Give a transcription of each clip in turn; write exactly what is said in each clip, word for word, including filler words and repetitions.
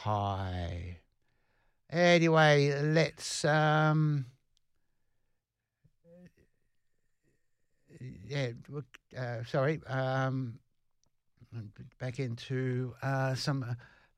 high. Anyway, let's um, yeah, uh, sorry, um, back into uh, some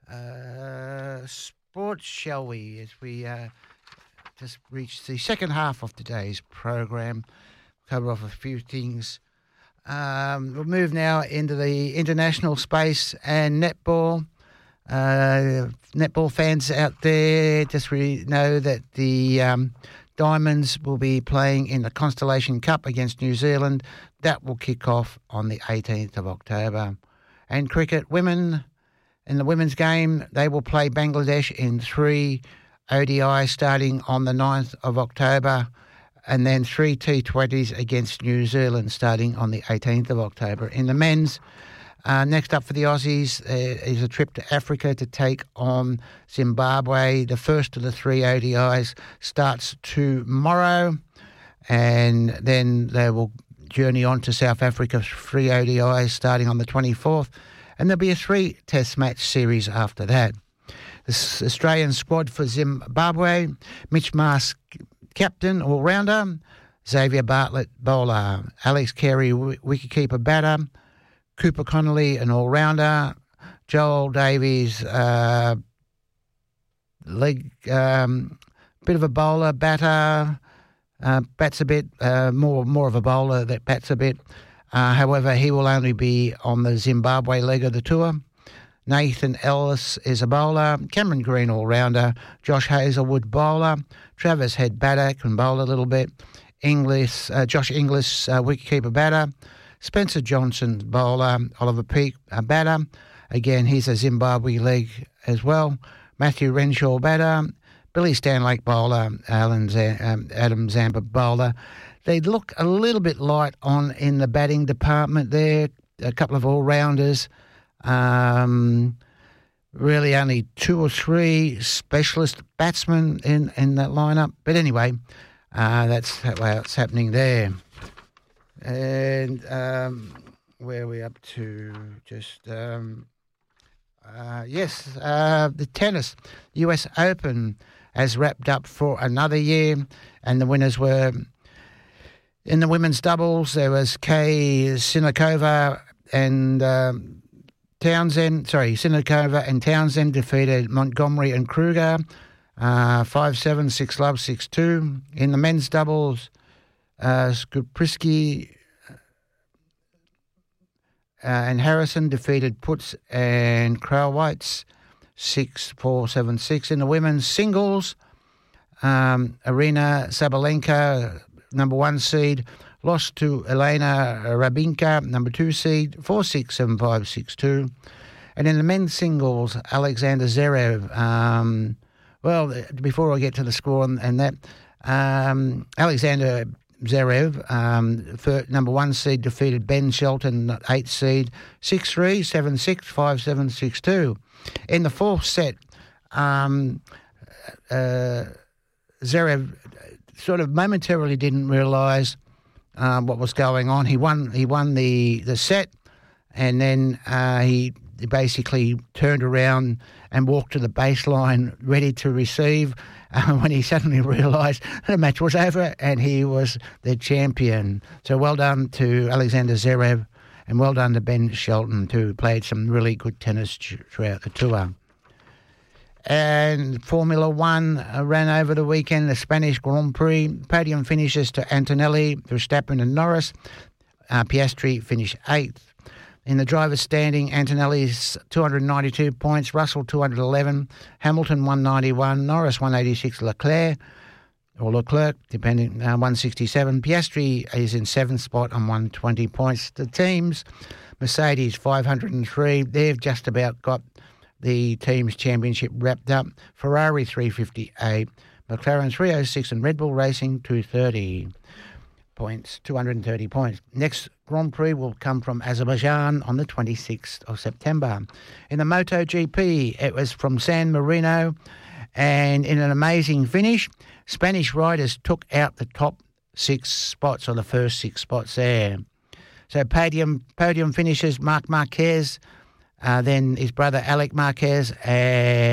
uh, sports, shall we? As we uh, just reached the second half of today's program, cover off a few things. Um, we'll move now into the international space and netball. Uh, netball fans out there, just re- know that the um, Diamonds will be playing in the Constellation Cup against New Zealand. That will kick off on the eighteenth of October. And cricket, women, in the women's game, they will play Bangladesh in three O D Is starting on the ninth of October, and then three T twenties against New Zealand starting on the eighteenth of October. In the men's, Uh, next up for the Aussies uh, is a trip to Africa to take on Zimbabwe. The first of the three O D Is starts tomorrow, and then they will journey on to South Africa, three O D Is starting on the twenty-fourth, and there'll be a three-test match series after that. The Australian squad for Zimbabwe: Mitch Marsh, captain, all-rounder; Xavier Bartlett, bowler; Alex Carey, wicketkeeper, batter; Cooper Connolly, an all-rounder; Joel Davies, uh, leg, um, bit of a bowler, batter, uh, bats a bit, uh, more more of a bowler that bats a bit. Uh, however, he will only be on the Zimbabwe leg of the tour. Nathan Ellis is a bowler; Cameron Green, all-rounder; Josh Hazelwood, bowler; Travis Head, batter, can bowl a little bit; Inglis, uh, Josh Inglis, uh, wicketkeeper, batter; Spencer Johnson, bowler; Oliver Peake, a batter. Again, he's a Zimbabwe leg as well. Matthew Renshaw, batter. Billy Stanlake, bowler. Alan Z- um, Adam Zampa, bowler. They look a little bit light on in the batting department there. A couple of all-rounders. Um, really only two or three specialist batsmen in, in that lineup. But anyway, uh, that's how it's happening there. And um, where are we up to? Just, um, uh, yes, uh, the tennis. U S Open has wrapped up for another year, and the winners were, in the women's doubles, there was Kay Sinakova and um, Townsend. Sorry, Sinakova and Townsend defeated Montgomery and Kruger, uh, five seven, six love, six two. In the men's doubles, uh, Skuprisky Uh, and Harrison defeated Putz and Krawitz, six four, seven six. In the women's singles, um, Arina Sabalenka, number one seed, lost to Elena Rabinka, number two seed, four six, seven five, six two. And in the men's singles, Alexander Zverev, um, well, before I get to the score and, and that, um, Alexander Zverev, um, for number one seed, defeated Ben Shelton, eight seed, six three, seven six, five seven, six two. In the fourth set, um, uh, Zverev sort of momentarily didn't realise um, what was going on. He won. He won the, the set, and then uh, he basically turned around and walked to the baseline, ready to receive. Uh, when he suddenly realised the match was over and he was the champion. So well done to Alexander Zverev, and well done to Ben Shelton, who played some really good tennis throughout the tour. And Formula One uh, ran over the weekend, the Spanish Grand Prix. Podium finishes to Antonelli, Verstappen and Norris. Uh, Piastri finished eighth. In the driver's standing, Antonelli's two hundred ninety-two points, Russell two hundred eleven, Hamilton one ninety-one, Norris one eighty-six, Leclerc, or Leclerc, depending, uh, one sixty-seven. Piastri is in seventh spot on one hundred twenty points. The teams, Mercedes five hundred three, they've just about got the team's championship wrapped up. Ferrari three fifty-eight, McLaren three oh six, and Red Bull Racing two thirty. Points, two hundred thirty points. Next Grand Prix will come from Azerbaijan on the twenty-sixth of September. In the MotoGP, it was from San Marino, and in an amazing finish, Spanish riders took out the top six spots, or the first six spots there. So podium podium finishes Marc Marquez, uh, then his brother Alec Marquez, and